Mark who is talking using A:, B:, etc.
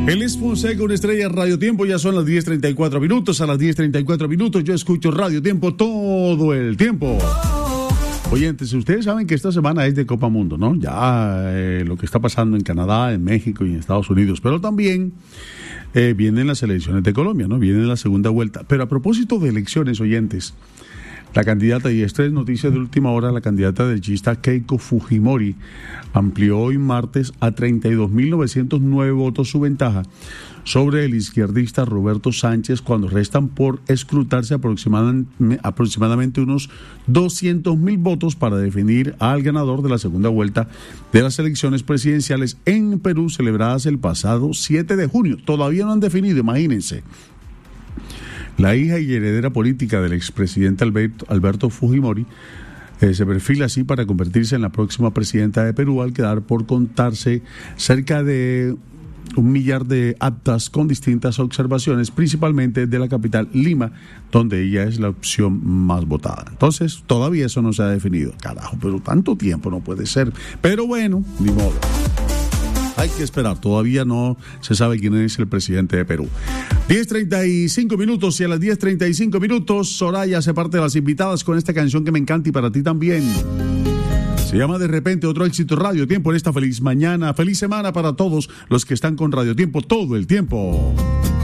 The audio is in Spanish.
A: Él es Fonseca, una estrella Radio Tiempo. Ya son las 10:34 minutos. A las 10:34 minutos yo escucho Radio Tiempo todo el tiempo. Oyentes, ustedes saben que esta semana es de Copa Mundo, ¿no? Ya lo que está pasando en Canadá, en México y en Estados Unidos. Pero también vienen las elecciones de Colombia, ¿no? Viene la segunda vuelta. Pero a propósito de elecciones, oyentes, la candidata, y esta es noticia de última hora, la candidata derechista Keiko Fujimori amplió hoy martes a 32.909 votos su ventaja sobre el izquierdista Roberto Sánchez cuando restan por escrutarse aproximadamente unos 200.000 votos para definir al ganador de la segunda vuelta de las elecciones presidenciales en Perú celebradas el pasado 7 de junio. Todavía no han definido, imagínense. La hija y heredera política del expresidente Alberto Fujimori se perfila así para convertirse en la próxima presidenta de Perú al quedar por contarse cerca de 1 millar de actas con distintas observaciones, principalmente de la capital Lima, donde ella es la opción más votada. Entonces, todavía eso no se ha definido. Carajo, pero tanto tiempo no puede ser. Pero bueno, ni modo. Hay que esperar, todavía no se sabe quién es el presidente de Perú. 10:35 minutos y a las 10:35 minutos Soraya hace parte de las invitadas con esta canción que me encanta y para ti también. Se llama De Repente, otro éxito Radio Tiempo en esta feliz mañana, feliz semana para todos los que están con Radio Tiempo todo el tiempo.